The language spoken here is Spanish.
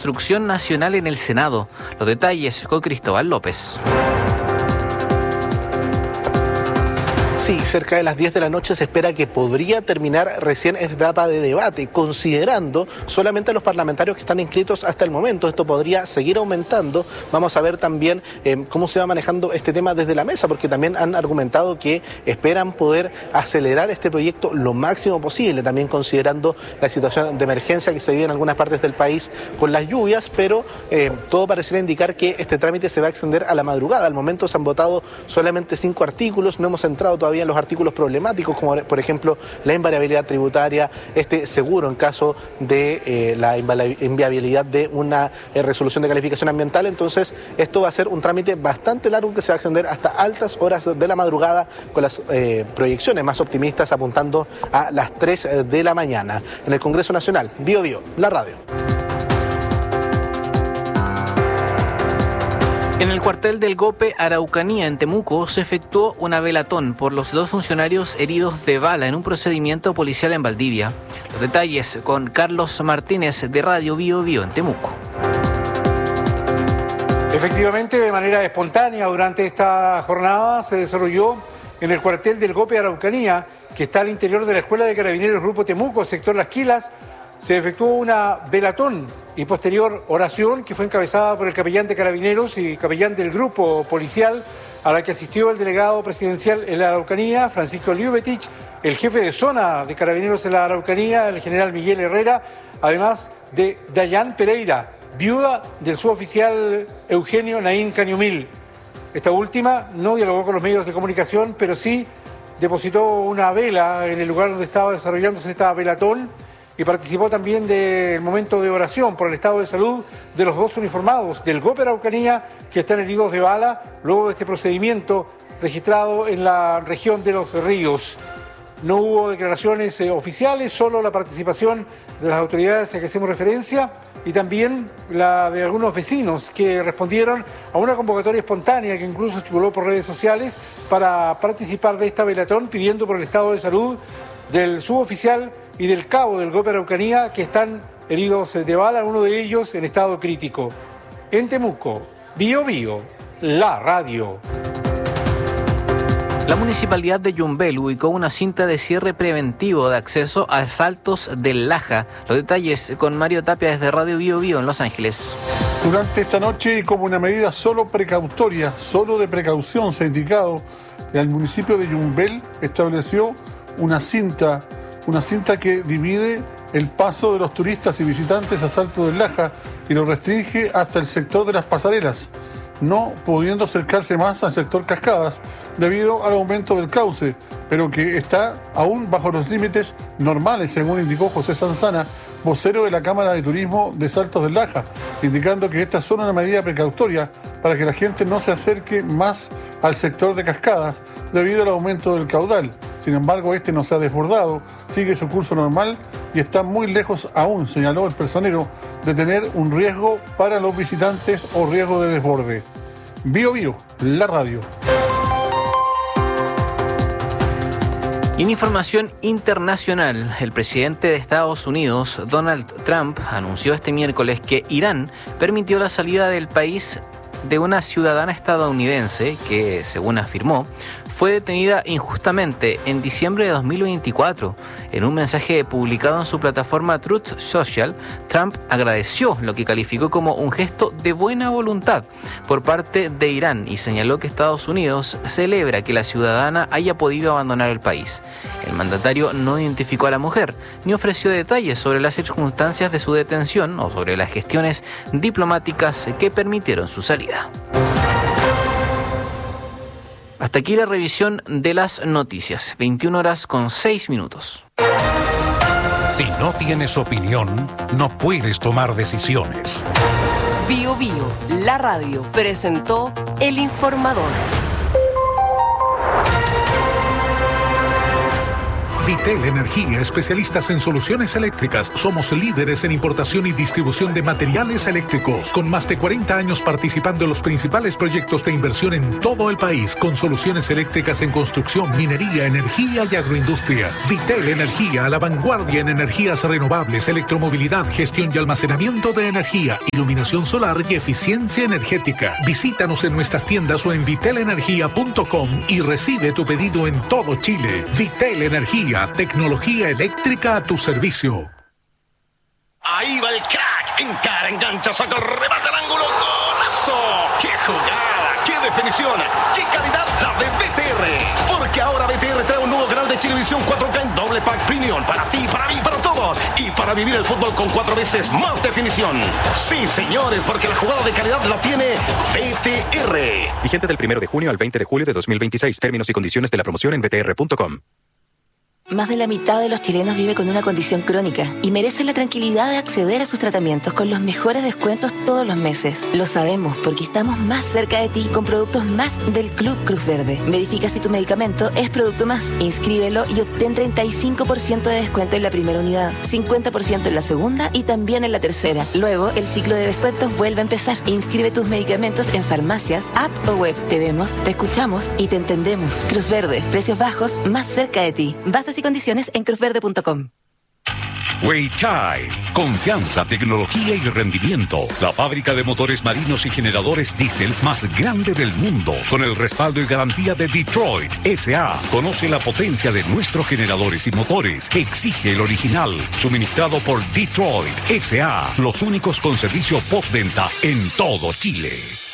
obstrucción nacional en el Senado. Los detalles con Cristóbal López. Sí, cerca de las 10 de la noche se espera que podría terminar recién esta etapa de debate, considerando solamente a los parlamentarios que están inscritos hasta el momento. Esto podría seguir aumentando. Vamos a ver también cómo se va manejando este tema desde la mesa, porque también han argumentado que esperan poder acelerar este proyecto lo máximo posible, también considerando la situación de emergencia que se vive en algunas partes del país con las lluvias, pero todo pareciera indicar que este trámite se va a extender a la madrugada. Al momento se han votado solamente 5 artículos, no hemos entrado todavía en los artículos problemáticos, como por ejemplo la invariabilidad tributaria, este seguro en caso de la inviabilidad de una resolución de calificación ambiental. Entonces esto va a ser un trámite bastante largo que se va a extender hasta altas horas de la madrugada, con las proyecciones más optimistas apuntando a las 3 de la mañana. En el Congreso Nacional, Bío Bío, la radio. En el cuartel del GOPE Araucanía, en Temuco, se efectuó una velatón por los 2 funcionarios heridos de bala en un procedimiento policial en Valdivia. Los detalles con Carlos Martínez de Radio Bío Bío en Temuco. Efectivamente, de manera espontánea, durante esta jornada se desarrolló en el cuartel del GOPE Araucanía, que está al interior de la Escuela de Carabineros Grupo Temuco, sector Las Quilas. Se efectuó una velatón y posterior oración que fue encabezada por el capellán de Carabineros y capellán del grupo policial, a la que asistió el delegado presidencial en la Araucanía, Francisco Liubetich, el jefe de zona de Carabineros en la Araucanía, el general Miguel Herrera, además de Dayan Pereira, viuda del suboficial Eugenio Naín Cañumil. Esta última no dialogó con los medios de comunicación, pero sí depositó una vela en el lugar donde estaba desarrollándose esta velatón, y participó también del momento de oración por el estado de salud de los 2 uniformados del GOPE Araucanía que están heridos de bala luego de este procedimiento registrado en la región de Los Ríos. No hubo declaraciones oficiales, solo la participación de las autoridades a que hacemos referencia y también la de algunos vecinos que respondieron a una convocatoria espontánea que incluso circuló por redes sociales para participar de esta velatón, pidiendo por el estado de salud del suboficial y del cabo del GOPE Araucanía que están heridos de bala, uno de ellos en estado crítico. En Temuco, Bío Bío, la radio. La municipalidad de Yumbel ubicó una cinta de cierre preventivo de acceso a Saltos del Laja. Los detalles con Mario Tapia desde Radio Bío Bío en Los Ángeles. Durante esta noche, y como una medida solo precautoria, solo de precaución, se ha indicado, el municipio de Yumbel estableció una cinta que divide el paso de los turistas y visitantes a Salto del Laja y lo restringe hasta el sector de las pasarelas, no pudiendo acercarse más al sector Cascadas debido al aumento del cauce, pero que está aún bajo los límites normales, según indicó José Sanzana, vocero de la Cámara de Turismo de Saltos del Laja, indicando que esta es solo una medida precautoria para que la gente no se acerque más al sector de Cascadas debido al aumento del caudal. Sin embargo, este no se ha desbordado, sigue su curso normal y está muy lejos aún, señaló el personero, de tener un riesgo para los visitantes o riesgo de desborde. Bío Bío, la radio. En información internacional, el presidente de Estados Unidos, Donald Trump, anunció este miércoles que Irán permitió la salida del país de una ciudadana estadounidense que, según afirmó, fue detenida injustamente en diciembre de 2024. En un mensaje publicado en su plataforma Truth Social, Trump agradeció lo que calificó como un gesto de buena voluntad por parte de Irán y señaló que Estados Unidos celebra que la ciudadana haya podido abandonar el país. El mandatario no identificó a la mujer ni ofreció detalles sobre las circunstancias de su detención o sobre las gestiones diplomáticas que permitieron su salida. Hasta aquí la revisión de las noticias. 21:06. Si no tienes opinión, no puedes tomar decisiones. Bío Bío, la radio, presentó El Informador. Vitel Energía, especialistas en soluciones eléctricas. Somos líderes en importación y distribución de materiales eléctricos, con más de 40 años participando en los principales proyectos de inversión en todo el país, con soluciones eléctricas en construcción, minería, energía y agroindustria. Vitel Energía, a la vanguardia en energías renovables, electromovilidad, gestión y almacenamiento de energía, iluminación solar y eficiencia energética. Visítanos en nuestras tiendas o en vitelenergia.com y recibe tu pedido en todo Chile. Vitel Energía, tecnología eléctrica a tu servicio. Ahí va el crack, encara, engancha, saca, remata al ángulo, ¡golazo! ¡Qué jugada! ¡Qué definición! ¡Qué calidad la de BTR! Porque ahora BTR trae un nuevo canal de Chilevisión 4K en doble pack premium para ti, para mí, para todos, y para vivir el fútbol con 4 veces más definición. Sí, señores, porque la jugada de calidad la tiene BTR. Vigente del 1 de junio al 20 de julio de 2026. Términos y condiciones de la promoción en btr.com. Más de la mitad de los chilenos vive con una condición crónica y merecen la tranquilidad de acceder a sus tratamientos con los mejores descuentos todos los meses. Lo sabemos porque estamos más cerca de ti con productos más del Club Cruz Verde. Verifica si tu medicamento es Producto Más. Inscríbelo y obtén 35% de descuento en la primera unidad, 50% en la segunda y también en la tercera. Luego, el ciclo de descuentos vuelve a empezar. Inscribe tus medicamentos en farmacias, app o web. Te vemos, te escuchamos y te entendemos. Cruz Verde, precios bajos más cerca de ti. Bases y condiciones en cruzverde.com. Weichai, confianza, tecnología y rendimiento. La fábrica de motores marinos y generadores diésel más grande del mundo, con el respaldo y garantía de Detroit S.A. Conoce la potencia de nuestros generadores y motores que exige el original, suministrado por Detroit S.A. Los únicos con servicio postventa en todo Chile.